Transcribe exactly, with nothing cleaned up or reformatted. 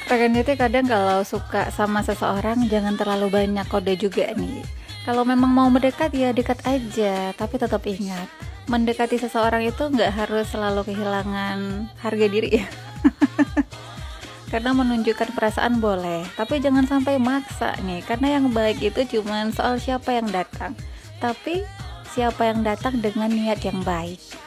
Makanya tuh kadang kalau suka sama seseorang jangan terlalu banyak kode juga nih. Kalau memang mau mendekat ya dekat aja, tapi tetap ingat, mendekati seseorang itu nggak harus selalu kehilangan harga diri ya. Karena menunjukkan perasaan boleh, tapi jangan sampai maksa nih, karena yang baik itu cuman soal siapa yang datang, tapi siapa yang datang dengan niat yang baik.